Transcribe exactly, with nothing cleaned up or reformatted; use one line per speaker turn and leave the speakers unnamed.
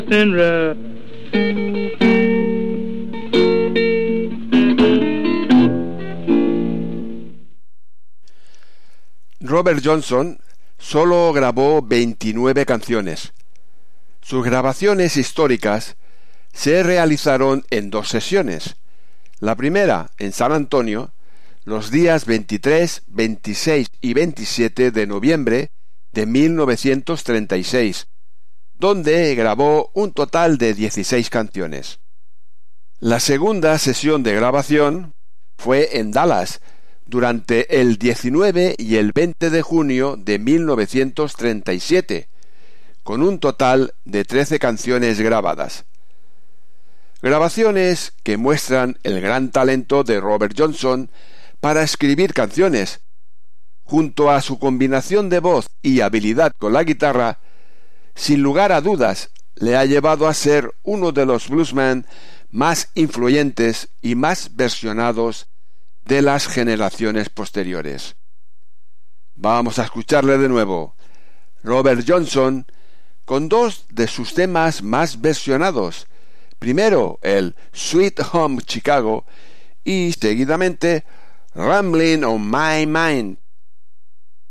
Robert Johnson solo grabó veintinueve canciones. Sus grabaciones históricas se realizaron en dos sesiones. La primera en San Antonio, los días veintitrés, veintiséis y veintisiete de noviembre de mil novecientos treinta y seis, donde grabó un total de dieciséis canciones. La segunda sesión de grabación fue en Dallas, durante el diecinueve y el veinte de junio de mil novecientos treinta y siete, con un total de trece canciones grabadas. Grabaciones que muestran el gran talento de Robert Johnson para escribir canciones. Junto a su combinación de voz y habilidad con la guitarra, sin lugar a dudas, le ha llevado a ser uno de los bluesmen más influyentes y más versionados de las generaciones posteriores. Vamos a escucharle de nuevo. Robert Johnson con dos de sus temas más versionados. Primero el Sweet Home Chicago y seguidamente Rambling on My Mind.